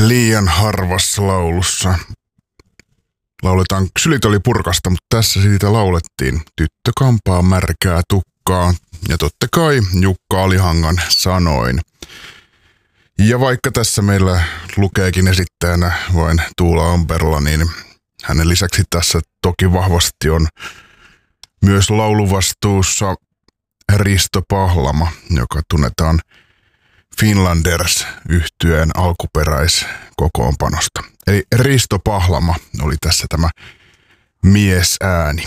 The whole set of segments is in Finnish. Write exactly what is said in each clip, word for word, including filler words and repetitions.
liian harvassa laulussa lauletaan Sylit oli purkasta, mutta tässä siitä laulettiin Tyttö kampaa märkää tukkaa ja totta kai Jukka Alihangan sanoin. Ja vaikka tässä meillä lukeekin esittäjänä vain Tuula Amperla, niin hänen lisäksi tässä toki vahvasti on myös lauluvastuussa Risto Pahlama, joka tunnetaan Finlanders-yhtyeen alkuperäiskokoonpanosta. Eli Risto Pahlama oli tässä tämä miesääni.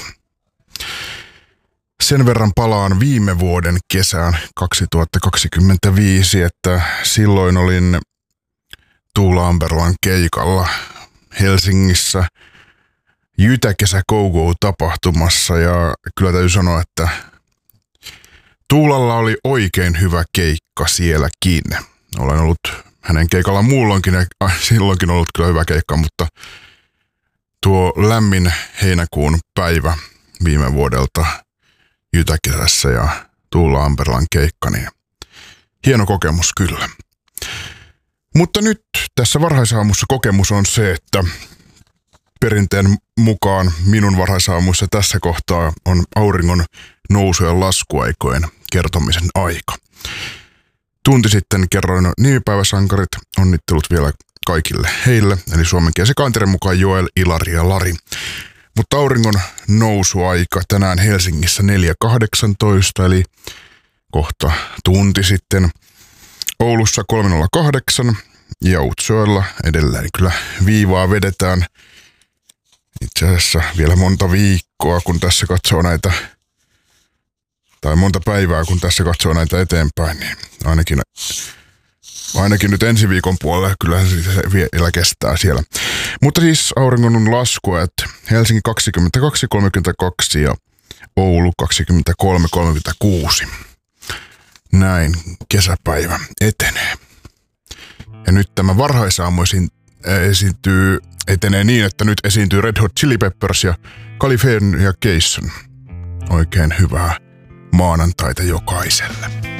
Sen verran palaan viime vuoden kesään kaksituhattakaksikymmentäviisi, että silloin olin Tuula Amperlan keikalla Helsingissä Jytäkesä Go Go -tapahtumassa ja kyllä täytyy sanoa, että Tuulalla oli oikein hyvä keikka sielläkin. Olen ollut hänen keikallaan muulloinkin ja silloinkin ollut kyllä hyvä keikka, mutta tuo lämmin heinäkuun päivä viime vuodelta Jytäkesässä ja Tuula Amperlan keikka, niin hieno kokemus kyllä. Mutta nyt tässä varhaisaamussa kokemus on se, että perinteen mukaan minun varhaisaamuissa tässä kohtaa on auringon nousu- ja laskuaikojen kertomisen aika. Tunti sitten kerroin nimipäiväsankarit, onnittelut vielä kaikille heille, eli suomenkielisen kanterin mukaan Joel, Ilari ja Lari. Mutta auringon nousuaika tänään Helsingissä neljä kahdeksantoista, eli kohta tunti sitten. Oulussa kolme nolla kahdeksan ja Utsjoella edelleen kyllä viivaa vedetään. Itse asiassa vielä monta viikkoa, kun tässä katsoo näitä, tai monta päivää, kun tässä katsoo näitä eteenpäin, niin ainakin, ainakin nyt ensi viikon puolella kyllä se vielä kestää siellä. Mutta siis auringon laskua, että Helsinki kaksikymmentäkaksi kolmekymmentäkaksi ja Oulu kaksikymmentäkolme kolmekymmentäkuusi. Näin kesäpäivä etenee. Ja nyt tämä varhaisaamu esiintyy, etenee niin, että nyt esiintyy Red Hot Chili Peppers ja Californication. Oikein hyvää maanantaita jokaiselle.